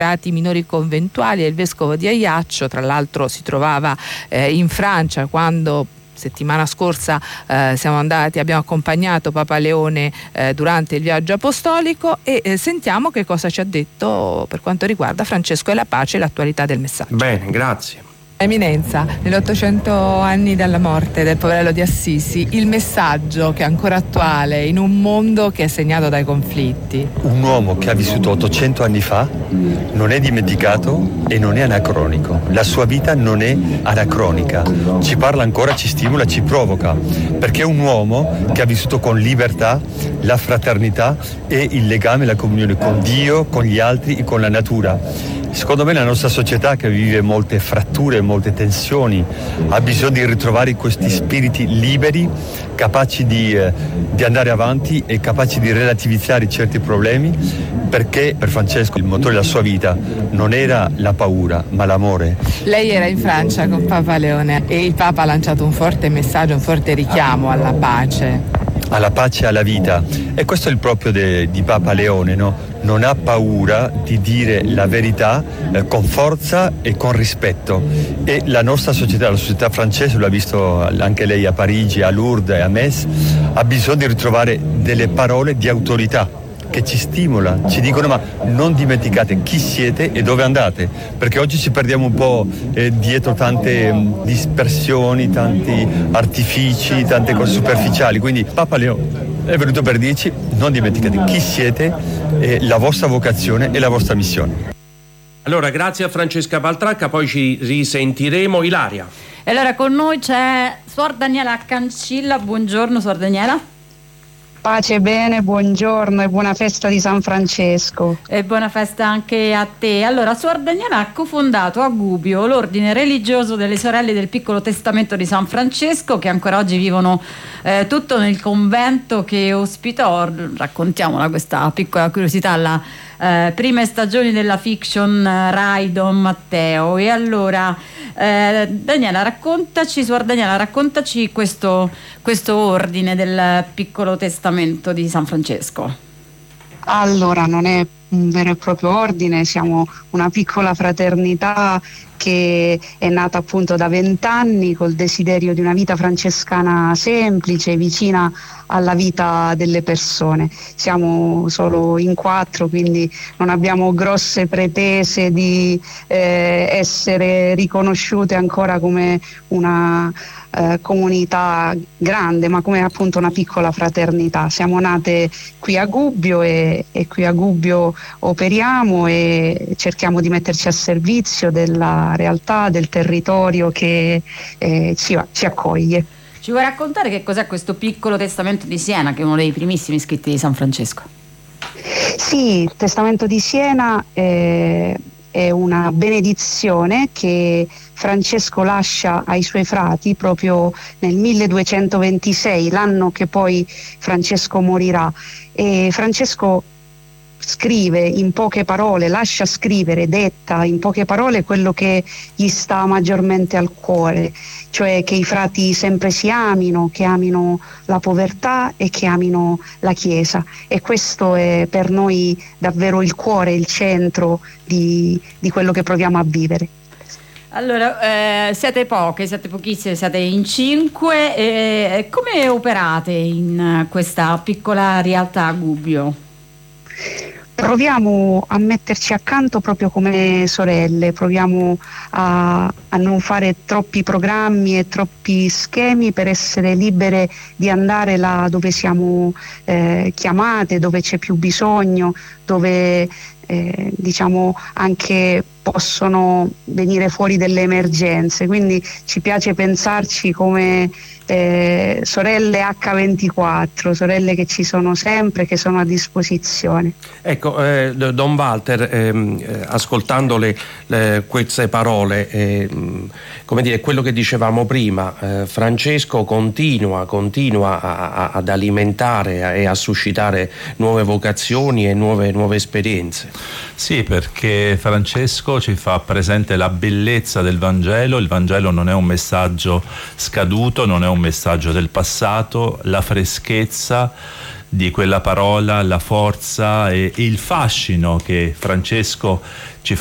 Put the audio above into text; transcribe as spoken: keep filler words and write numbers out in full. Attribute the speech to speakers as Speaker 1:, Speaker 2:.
Speaker 1: minori conventuali, e il vescovo di Ajaccio, tra l'altro, si trovava eh, in Francia quando settimana scorsa eh, siamo andati, abbiamo accompagnato Papa Leone eh, durante il viaggio apostolico, e eh, sentiamo che cosa ci ha detto per quanto riguarda Francesco e la pace e l'attualità del messaggio.
Speaker 2: Bene, grazie.
Speaker 1: Eminenza, nell'ottocento anni dalla morte del poverello di Assisi, il messaggio che è ancora attuale in un mondo che è segnato dai conflitti.
Speaker 3: Un uomo che ha vissuto ottocento anni fa non è dimenticato e non è anacronico. La sua vita non è anacronica. Ci parla ancora, ci stimola, ci provoca, perché è un uomo che ha vissuto con libertà la fraternità e il legame, la comunione con Dio, con gli altri e con la natura. Secondo me la nostra società, che vive molte fratture, molte tensioni, ha bisogno di ritrovare questi spiriti liberi, capaci di, eh, di andare avanti e capaci di relativizzare certi problemi, perché per Francesco il motore della sua vita non era la paura, ma l'amore.
Speaker 1: Lei era in Francia con Papa Leone e il Papa ha lanciato un forte messaggio, un forte richiamo alla pace.
Speaker 3: Alla pace e alla vita, e questo è il proprio de, di Papa Leone, no? Non ha paura di dire la verità eh, con forza e con rispetto, e la nostra società, la società francese, lo ha visto anche lei a Parigi, a Lourdes e a Metz, ha bisogno di ritrovare delle parole di autorità che ci stimola, ci dicono ma non dimenticate chi siete e dove andate, perché oggi ci perdiamo un po' eh, dietro tante mh, dispersioni, tanti artifici, tante cose superficiali. Quindi Papa Leone è venuto per dirci: non dimenticate chi siete, eh, la vostra vocazione e la vostra missione.
Speaker 2: Allora, grazie a Francesca Baltracca, poi ci risentiremo. Ilaria.
Speaker 4: E allora con noi c'è Suor Daniela Cancilla. Buongiorno Suor Daniela.
Speaker 5: Pace e bene, buongiorno e buona festa di San Francesco.
Speaker 4: E buona festa anche a te. Allora, Suor Daniela ha cofondato a Gubbio l'ordine religioso delle sorelle del Piccolo Testamento di San Francesco, che ancora oggi vivono eh, tutto nel convento che ospitò, raccontiamola questa piccola curiosità, la eh, prime stagioni della fiction eh, Rai Don Matteo. E allora eh, Daniela, raccontaci, Suor Daniela, raccontaci questo, questo ordine del Piccolo Testamento di San Francesco.
Speaker 5: Allora, non è un vero e proprio ordine, siamo una piccola fraternità che è nata appunto da vent'anni col desiderio di una vita francescana semplice, vicina alla vita delle persone. Siamo solo in quattro, quindi non abbiamo grosse pretese di eh, essere riconosciute ancora come una eh, comunità grande, ma come appunto una piccola fraternità. Siamo nate qui a Gubbio e, e qui a Gubbio operiamo e cerchiamo di metterci a servizio della realtà, del territorio che eh, ci, ci accoglie.
Speaker 4: Ci vuoi raccontare che cos'è questo Piccolo Testamento di Siena, che è uno dei primissimi scritti di San Francesco?
Speaker 5: Sì, il Testamento di Siena è, è una benedizione che Francesco lascia ai suoi frati proprio nel milleduecentoventisei, l'anno che poi Francesco morirà. E Francesco scrive in poche parole, lascia scrivere, detta in poche parole quello che gli sta maggiormente al cuore, cioè che i frati sempre si amino, che amino la povertà e che amino la Chiesa, e questo è per noi davvero il cuore, il centro di, di quello che proviamo a vivere.
Speaker 4: Allora, eh, siete poche, siete pochissime, siete in cinque, eh, come operate in questa piccola realtà a Gubbio?
Speaker 5: Proviamo a metterci accanto proprio come sorelle, proviamo a, a non fare troppi programmi e troppi schemi per essere libere di andare là dove siamo eh, chiamate, dove c'è più bisogno, dove eh, diciamo anche possono venire fuori delle emergenze, quindi ci piace pensarci come eh, sorelle acca ventiquattro, sorelle che ci sono sempre, che sono a disposizione.
Speaker 2: Ecco, eh, Don Walter, ehm, eh, ascoltando le, le, queste parole, eh, come dire, quello che dicevamo prima, eh, Francesco continua, continua a, a, ad alimentare e a suscitare nuove vocazioni e nuove, nuove esperienze.
Speaker 6: Sì, perché Francesco ci fa presente la bellezza del Vangelo. Il Vangelo non è un messaggio scaduto, non è un messaggio del passato, la freschezza di quella parola, la forza e il fascino che Francesco ci